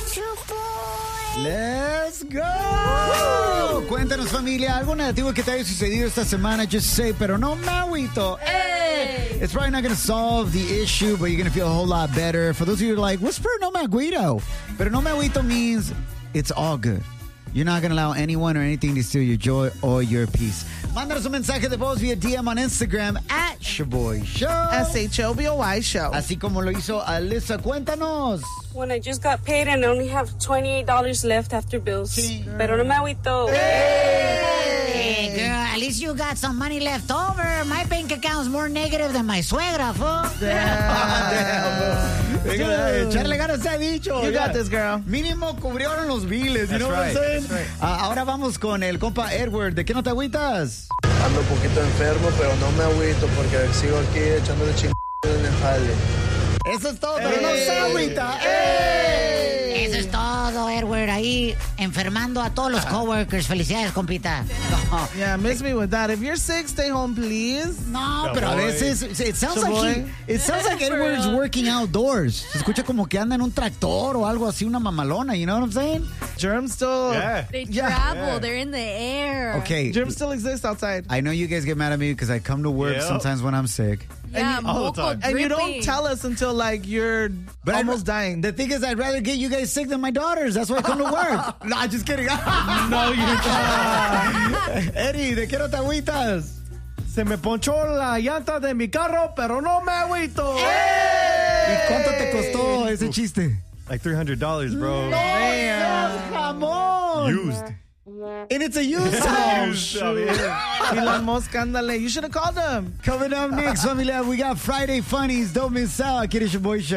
Let's go. Cuéntanos, familia, algo negativo que te haya sucedido esta semana. Just say, pero no me agüito. Hey. It's probably not going to solve the issue, but you're going to feel a whole lot better. For those of you who are like, what's pero no me agüito? Pero no me agüito means it's all good. You're not going to allow anyone or anything to steal your joy or your peace. Mándanos un mensaje de voz via DM on Instagram at Shoboy Show. SHOBOY Show. Así como lo hizo Alyssa. Cuéntanos. When I just got paid and I only have $28 left after bills. Sí. Pero no me agüito. Hey, girl, at least you got some money left over. My bank account's more negative than my suegra, fool. Echarle ganas se ha dicho. You got this, girl. Mínimo cubrieron los biles. You know what I'm saying? Ahora vamos con el compa Edward. ¿De qué no te agüitas? Ando un poquito enfermo, pero no me agüito porque sigo aquí echándole chingados en el jale. Eso es todo, pero no se agüita. Eso es todo, Edward. Ahí enfermando a todos los coworkers. Felicidades, compita. No. Yeah, miss me with that. If you're sick, stay home, please. No, pero a veces it sounds like Edward's working outdoors. Se escucha como que anda en un tractor o algo así, una mamalona. You know what I'm saying? Germs still... They travel. Yeah. They're in the air. Okay. Germs still exist outside. I know you guys get mad at me because I come to work sometimes when I'm sick. Yeah, all the time. And you don't tell us until like you're almost dying. The thing is, I'd rather get you guys sick than my daughters. That's why I come to work. No, just kidding. No, you don't. Eddie, ¿de qué no te agüitas? Se me ponchó la llanta de mi carro, pero no me agüito. ¿Y cuánto te costó ese chiste? Like $300, bro. No, jamón. Used. And it's a used house. Elon Musk, ándale. You should have called them. Coming up next, familia, we got Friday Funnies. Don't miss out. Aquí es Shoboy Show.